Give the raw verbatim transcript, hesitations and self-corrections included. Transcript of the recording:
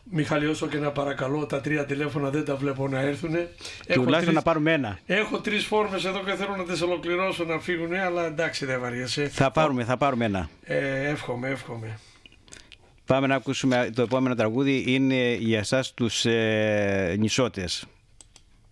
Μιχάλη, όσο και να παρακαλώ, τα τρία τηλέφωνα δεν τα βλέπω να έρθουν. Τουλάχιστον να πάρουμε ένα. Έχω τρεις φόρμες εδώ και θέλω να τις ολοκληρώσω να φύγουν, αλλά εντάξει, δεν βαριέσαι. Θα πάρουμε, θα πάρουμε ένα. Ε, εύχομαι, εύχομαι. Πάμε να ακούσουμε το επόμενο τραγούδι, είναι για εσάς τους ε, νησότες.